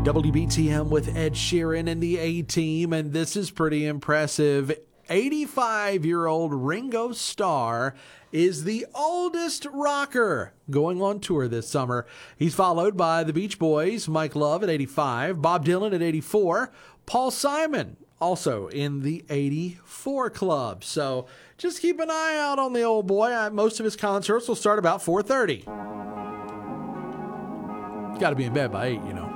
WBTM with Ed Sheeran and the A-Team, and this is pretty impressive. 85-year-old Ringo Starr is the oldest rocker going on tour this summer. He's followed by the Beach Boys, Mike Love at 85, Bob Dylan at 84, Paul Simon also in the 84 club. So just keep an eye out on the old boy. Most of his concerts will start about 4:30. Got to be in bed by 8, you know.